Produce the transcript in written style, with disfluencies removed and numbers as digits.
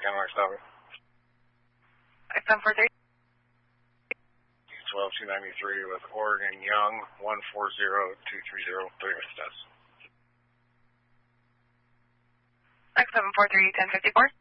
Cadillac Stop. X743. 12293 with Oregon Young 140230. 3 minutes test. X743 1054.